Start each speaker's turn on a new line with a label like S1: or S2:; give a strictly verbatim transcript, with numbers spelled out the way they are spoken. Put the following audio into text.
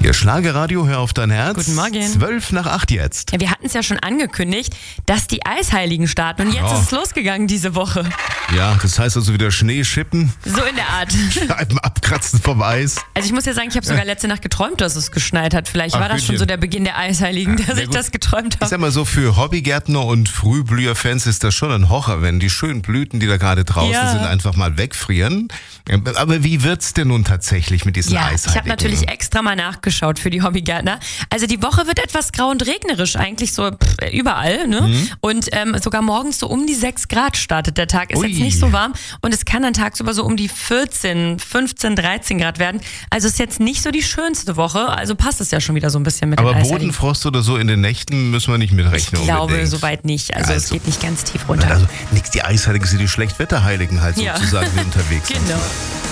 S1: Hier Schlagerradio, hör auf dein Herz.
S2: Guten Morgen.
S1: Zwölf nach acht jetzt.
S2: Ja, wir hatten es ja schon angekündigt, dass die Eisheiligen starten und jetzt
S1: Ja.
S2: ist es losgegangen diese Woche.
S1: Ja, das heißt also wieder Schnee schippen,
S2: So in der Art.
S1: Scheiben abkratzen vom Eis.
S2: Also ich muss ja sagen, ich habe sogar letzte Nacht geträumt, dass es geschneit hat. Vielleicht
S1: Ach,
S2: war das schon
S1: Gütchen.
S2: so der Beginn der Eisheiligen, dass
S1: sehr
S2: ich
S1: gut.
S2: das geträumt
S1: Ich
S2: habe.
S1: sag mal so, für Hobbygärtner und Frühblüherfans ist das schon ein Horror, wenn die schönen Blüten, die da gerade draußen
S2: Ja.
S1: sind, einfach mal wegfrieren. Aber wie wird's denn nun tatsächlich mit diesen
S2: Ja,
S1: Eisheiligen?
S2: ich habe natürlich extra mal nachgeschaut für die Hobbygärtner. Also die Woche wird etwas grau und regnerisch, eigentlich so pff, überall. Ne?
S1: Mhm.
S2: Und ähm, sogar morgens so um die sechs Grad startet der Tag. Ist
S1: Ui.
S2: jetzt nicht so warm und es kann dann tagsüber so um die vierzehn, fünfzehn, dreizehn Grad werden. Also ist jetzt nicht so die schönste Woche. Also passt es ja schon wieder so ein bisschen mit
S1: Aber
S2: den Eisheiligen.
S1: Bodenfrost oder so in den Nächten müssen wir nicht mitrechnen.
S2: Ich glaube
S1: unbedingt.
S2: soweit nicht. Also, es
S1: Also-
S2: geht nicht ganz tief runter.
S1: Also nix, die Eisheiligen sind die Schlechtwetterheiligen halt
S2: Ja.
S1: sozusagen, die unterwegs sind.
S2: Genau.